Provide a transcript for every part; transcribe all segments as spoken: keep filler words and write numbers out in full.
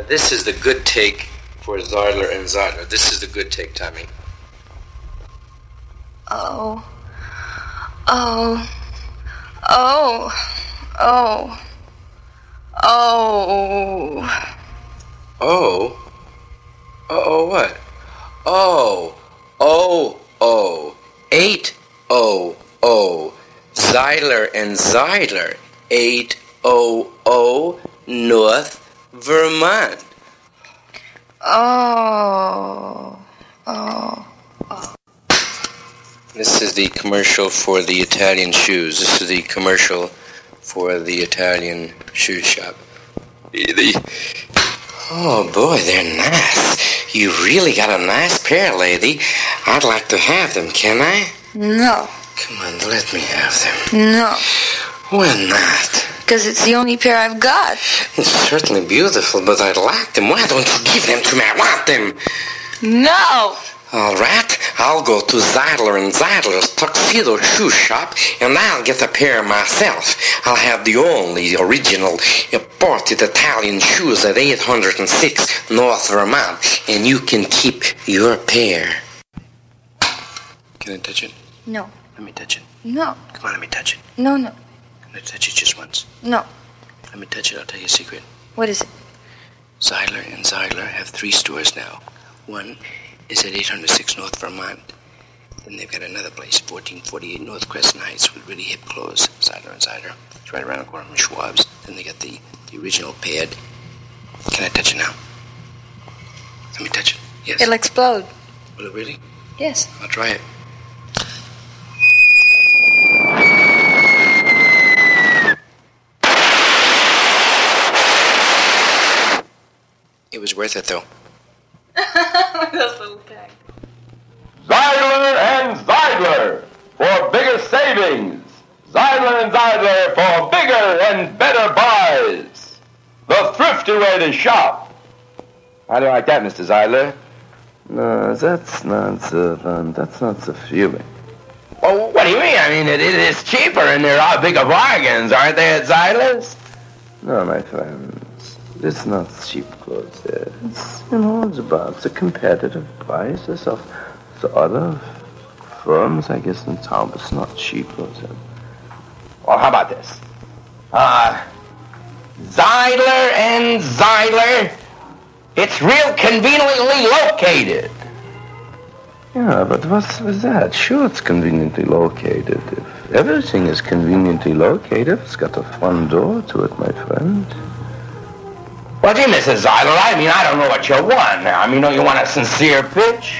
this is the good take for Zeidler and Zeidler. This is the good take, Tommy. Oh. Oh. Oh. Oh. Oh. Oh? Oh, what? Oh. Oh. Oh. Eight. Oh. Oh. Zeidler and Zeidler. Eight. Oh. Oh. North Vermont. Oh. Oh. Oh. This is the commercial for the Italian shoes. This is the commercial for the Italian shoe shop. The, oh boy, they're nice. You really got a nice pair, lady. I'd like to have them, can I? No. Come on, let me have them. No. Why not? Because it's the only pair I've got. It's certainly beautiful, but I'd like them. Why don't you give them to me? I want them. No. All right, I'll go to Zeidler and Zeidler's tuxedo shoe shop, and I'll get a pair myself. I'll have the only original imported Italian shoes at eight hundred six North Vermont, and you can keep your pair. Can I touch it? No. Let me touch it. No. Come on, let me touch it. No, no. Can I touch it just once? No. Let me touch it. I'll tell you a secret. What is it? Zeidler and Zeidler have three stores now. One is at eight hundred six North Vermont. Then they've got another place, fourteen forty-eight North Crescent Heights, with really hip clothes, Zeidler and Zeidler. It's right around the corner from Schwab's. Then they got the, the original pad. Can I touch it now? Let me touch it. Yes. It'll explode. Will it really? Yes. I'll try it. It was worth it, though. Those little tags. Zeidler and Zeidler for bigger savings. Zeidler and Zeidler for bigger and better buys. The thrifty way to shop. How do you like that, Mister Zeidler? No, that's not so fun. That's not so feeling. Well, what do you mean? I mean, it, it is cheaper and there are bigger bargains, aren't they, at Zeidler's? No, my friends. It's not cheap clothes there. It's, you know, it's about the competitive prices of the other firms, I guess, in town. But it's not cheap clothes there. Well, how about this? Uh, Zeidler and Zeidler. It's real conveniently located. Yeah, but what's with that? Sure, it's conveniently located. If everything is conveniently located, it's got a front door to it, my friend. Well, gee, Missus Zeidler, I mean, I don't know what you want now. I mean, don't you want a sincere pitch?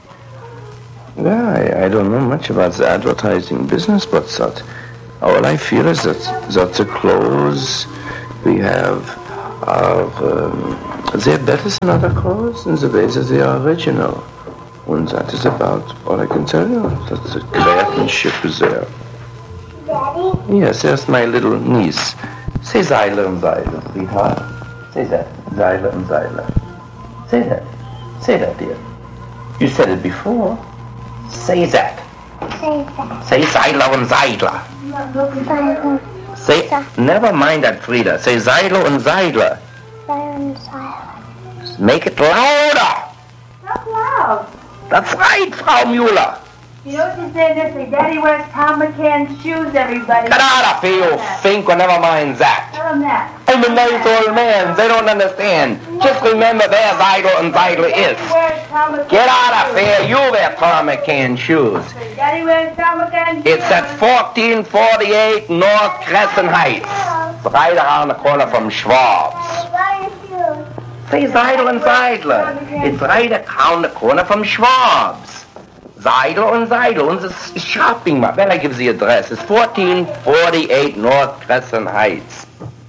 Well, I, I don't know much about the advertising business, but that all I feel is that, that the clothes we have are, um, they're better than other clothes in the way that they are original. And that is about all I can tell you. That the craftsmanship is there. Daddy? Yes, there's my little niece. Say Zeidler and Zeidler, sweetheart. Say that. Zeidler and Zeidler. Say that. Say that, dear. You said it before. Say that. Say that. Say Zeidler and Zeidler. Zeidler. Say, never mind that, Frida. Say Zeidler and Zeidler. Zeidler and Zeidler. Make it louder. Not loud. That's right, Frau Mueller. You know what you say, Mister Daddy wears Tom McCann's shoes, everybody. Get out of here, you finko. Never mind that. Tell him that. I'm a nice old man. They don't understand. Just remember there Zeidler and Zeidler is. Get out of here. You wear Tom McCann shoes. Daddy wears Tom McCann's shoes. It's at fourteen forty-eight North Crescent Heights. Right around the corner from Schwab's. Say Zeidler and Zeidler. It's right around the corner from Schwab's. Zeidler and Zeidler, and the shopping mall. Well, I give the address. It's fourteen forty-eight North Crescent Heights.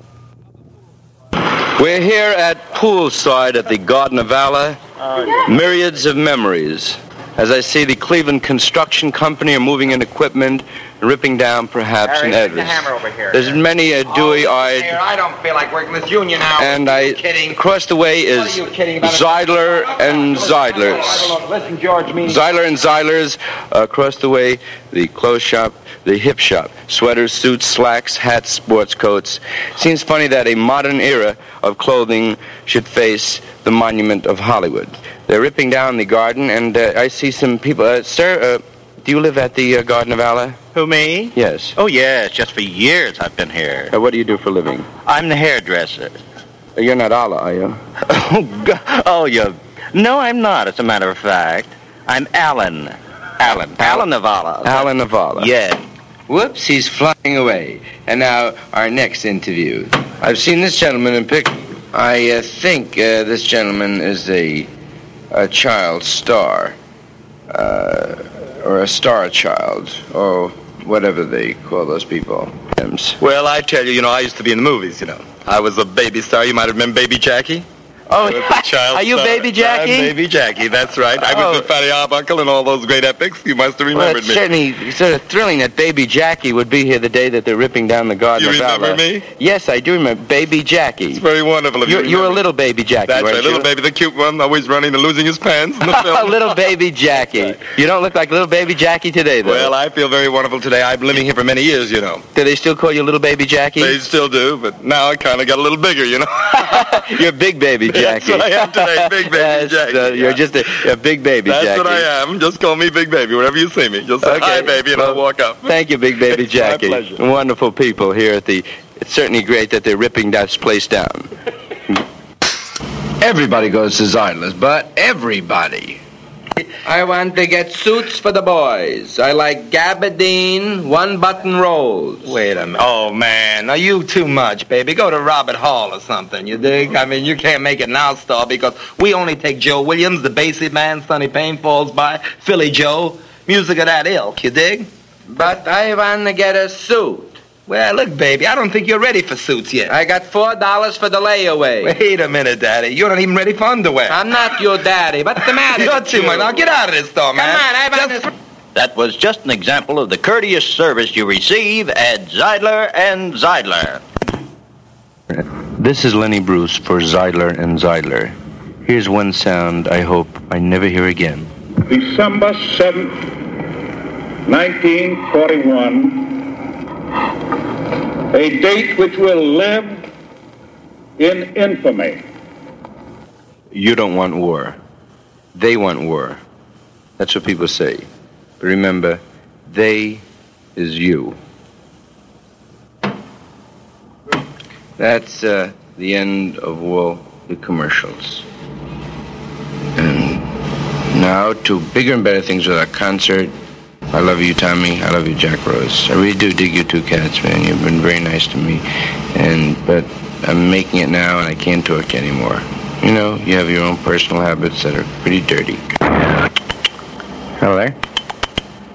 We're here at poolside at the Garden of Valor. Myriads of memories. As I see the Cleveland Construction Company are moving in equipment, ripping down perhaps Harry, an take Edwards. the hammer over here. There's many a dewy-eyed... Here, I don't feel like working this union hour. And Are I, you kidding? across the way is What are you kidding about? Zeidler and Zeidler's. Listen, George, me. Zeidler and Zeidler's. Uh, across the way, the clothes shop the hip shop. Sweaters, suits, slacks, hats, sports coats. Seems funny that a modern era of clothing should face the monument of Hollywood. They're ripping down the garden, and uh, I see some people. Uh, sir, uh, do you live at the uh, Garden of Allah? Who, me? Yes. Oh, yes. Just for years I've been here. Uh, what do you do for a living? I'm the hairdresser. Uh, you're not Allah, are you? Oh, God. Oh, you... No, I'm not, as a matter of fact. I'm Alan. Alan. Alan of Allah. Alan of Allah. Yeah. Whoops, he's flying away. And now, our next interview. I've seen this gentleman in pic. I uh, think uh, this gentleman is a, a child star. Uh, or a star child. Or whatever they call those people. Well, I tell you, you know, I used to be in the movies, you know. I was a baby star. You might remember Baby Jackie? Oh, child are you star. Baby Jackie? I'm Baby Jackie, that's right. I Oh. was with Fatty Arbuckle and all those great epics. You must have Well, remembered it's me. certainly sort of thrilling that Baby Jackie would be here the day that they're ripping down the Garden You of Allah. remember me? Yes, I do remember. Baby Jackie. It's very wonderful of you. You, to you were a remember. little Baby Jackie, That's weren't right, you? little baby, the cute one, always running and losing his pants in the film. Little Baby Jackie. You don't look like little Baby Jackie today, though. Well, I feel very wonderful today. I've been living here for many years, you know. Do they still call you Little Baby Jackie? They still do, but now I kind of got a little bigger, you know. You're Big Baby That's Jackie. what I am today, Big Baby Yes, Jackie. uh, you're yeah. just a, a Big Baby That's Jackie. what I am. Just call me Big Baby wherever you see me. Just say Okay. hi, baby, and Well, I'll walk up. Thank you, Big Baby It's my Jackie. pleasure. Wonderful people here at the... It's certainly great that they're ripping that place down. Everybody goes to Zeidler's, but everybody. I want to get suits for the boys. I like gabardine, one-button rolls. Wait a minute. Oh, man. Are you too much, baby? Go to Robert Hall or something, you dig? I mean, you can't make it now, Star, because we only take Joe Williams, the Basie Man, Sonny Payne Falls By, Philly Joe, music of that ilk, you dig? But I want to get a suit. Well, look, baby, I don't think you're ready for suits yet. I got four dollars for the layaway. Wait a minute, Daddy. You're not even ready for underwear. I'm not your daddy. What's the matter? You're with too you? much. Now get out of this store, man. Come on, I want Just- to... That was just an example of the courteous service you receive at Zeidler and Zeidler. This is Lenny Bruce for Zeidler and Zeidler. Here's one sound I hope I never hear again. December seventh, nineteen forty-one, a date which will live in infamy. You don't want war. They want war. That's what people say. But remember, they is you. That's uh, the end of all the commercials. And now to bigger and better things with our concert. I love you, Tommy. I love you, Jack Rose. I really do dig you two cats, man. You've been very nice to me. And but I'm making it now, and I can't talk anymore. You know, you have your own personal habits that are pretty dirty. Hello there.